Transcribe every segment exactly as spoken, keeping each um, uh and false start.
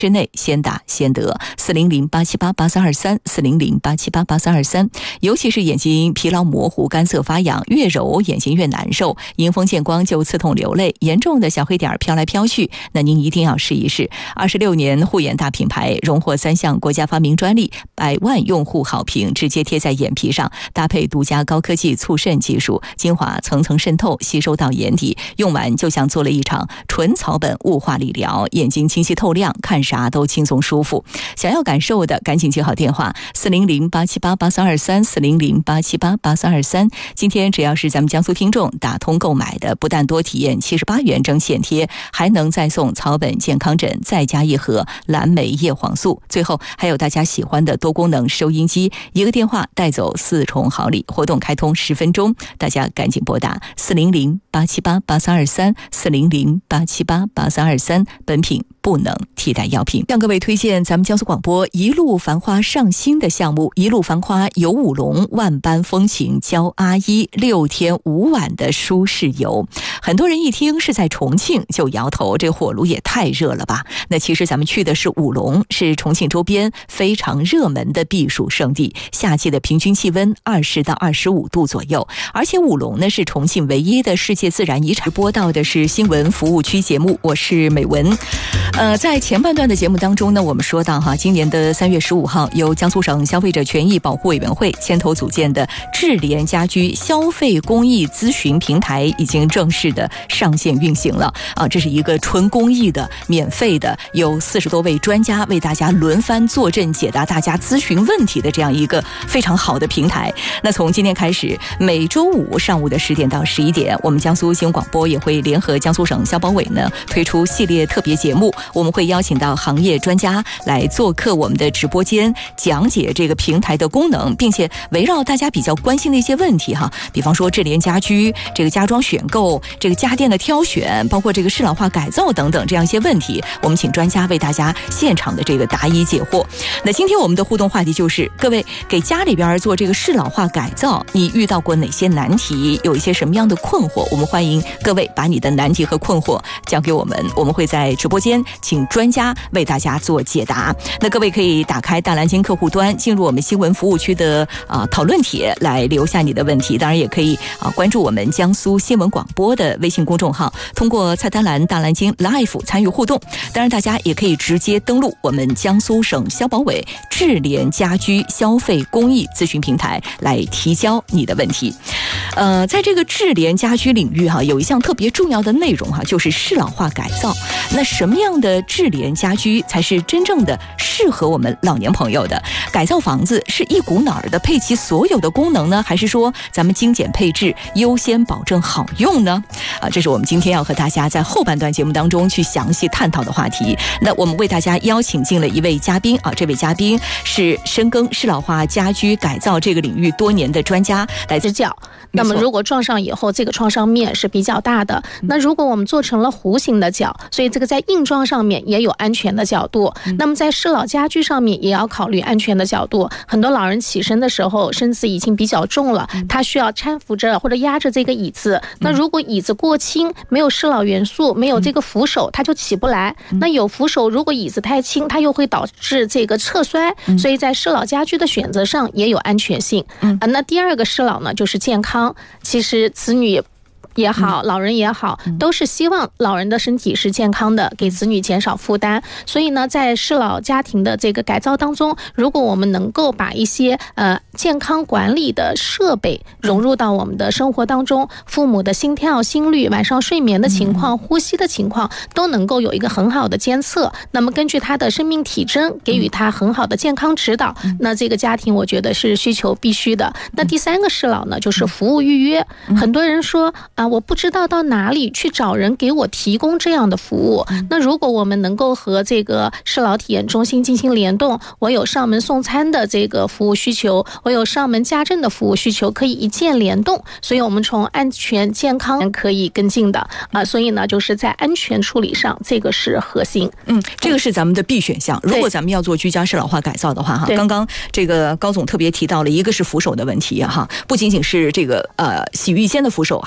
之内先打先得，四零零八七八八三二三，四零零八七八八三二三。尤其是眼睛疲劳模糊、干涩发痒，越揉眼睛越难受，迎风见光就刺痛流泪，严重的小黑点飘来飘去，那您一定要试一试。二十六年护眼大品牌，荣获三项国家发明专利，百万用户好评，直接贴在眼皮上，搭配独家高科技促渗技术，精华层层渗透，吸收到眼底，用完就像做了一场纯草本雾化理疗，眼睛清晰透亮，看啥都轻松舒服。想要感受的赶紧接好电话四零零八七八八三二三，四零零八七八八三二三。今天只要是咱们江苏听众打通购买的，不但多体验七十八元蒸线贴，还能再送草本健康枕，再加一盒蓝莓叶黄素，最后还有大家喜欢的多功能收音机，一个电话带走四重好礼。活动开通十分钟，大家赶紧拨打四零零八七八八三二三，四零零八七八八三二三。本品不能替代药品。向各位推荐咱们江苏广播一路繁花上新的项目，一路繁花游舞龙，万般风情教阿姨，六天五晚的舒适游。很多人一听是在重庆就摇头，这火炉也太热了吧。那其实咱们去的是舞龙，是重庆周边非常热门的避暑胜地，夏季的平均气温二十到二十五度左右，而且舞龙呢是重庆唯一的世界自然遗产。播到的是新闻服务区节目，我是美文。呃，在前半段的节目当中呢，我们说到哈，今年的三月十五号，由江苏省消费者权益保护委员会牵头组建的智联家居消费公益咨询平台已经正式的上线运行了啊！这是一个纯公益的、免费的，有四十多位专家为大家轮番坐镇，解答大家咨询问题的这样一个非常好的平台。那从今天开始，每周五上午的十点到十一点，我们江苏新闻广播也会联合江苏省消保委呢推出系列特别节目。我们会邀请到行业专家来做客我们的直播间，讲解这个平台的功能，并且围绕大家比较关心的一些问题哈，比方说智联家居这个家装选购、这个家电的挑选，包括这个适老化改造等等这样一些问题，我们请专家为大家现场的这个答疑解惑。那今天我们的互动话题就是，各位给家里边做这个适老化改造，你遇到过哪些难题？有一些什么样的困惑？我们欢迎各位把你的难题和困惑交给我们，我们会在直播间请专家为大家做解答。那各位可以打开大蓝鲸客户端，进入我们新闻服务区的啊讨论帖来留下你的问题。当然也可以啊关注我们江苏新闻广播的微信公众号，通过菜单栏大蓝鲸 Live 参与互动。当然大家也可以直接登录我们江苏省消保委智联家居消费公益咨询平台来提交你的问题。呃，在这个智联家居领域哈、啊，有一项特别重要的内容哈、啊，就是适老化改造。那什么样的智联家居才是真正的适合我们老年朋友的？改造房子是一股脑儿的配齐所有的功能呢，还是说咱们精简配置，优先保证好用呢？啊，这是我们今天要和大家在后半段节目当中去详细探讨的话题。那我们为大家邀请进了一位嘉宾啊，这位嘉宾是深耕适老化家居改造这个领域多年的专家，来自脚。那么如果撞上以后，这个创伤面是比较大的。那如果我们做成了弧形的脚，所以这个在硬装上面也有安全的角度。那么在适老家居上面也要考虑安全的角度。很多老人起身的时候身子已经比较重了，他需要搀扶着或者压着这个椅子。那如果椅子过轻，没有适老元素，没有这个扶手，他就起不来。那有扶手，如果椅子太轻，它又会导致这个侧摔。所以在适老家居的选择上也有安全性。啊，那第二个适老呢，就是健康。其实子女也好，老人也好，都是希望老人的身体是健康的，给子女减少负担。所以呢，在适老家庭的这个改造当中，如果我们能够把一些呃健康管理的设备融入到我们的生活当中，父母的心跳、心率、晚上睡眠的情况、呼吸的情况，都能够有一个很好的监测。那么根据他的生命体征，给予他很好的健康指导。那这个家庭我觉得是需求必须的。那第三个适老呢，就是服务预约。很多人说啊，我不知道到哪里去找人给我提供这样的服务。那如果我们能够和这个适老体验中心进行联动，我有上门送餐的这个服务需求，我有上门家政的服务需求，可以一键联动。所以我们从安全健康可以跟进的啊，所以呢，就是在安全处理上，这个是核心。 嗯，这个是咱们的 B 选项。如果咱们要做居家适老化改造的话，哈，刚刚这个高总特别提到了，一个是扶手的问题哈，不仅仅是这个呃洗浴间的扶手，还有厕所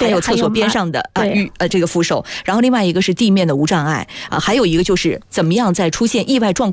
所边上的啊与呃这个扶手，然后另外一个是地面的无障碍啊，还有一个就是怎么样在出现意外状况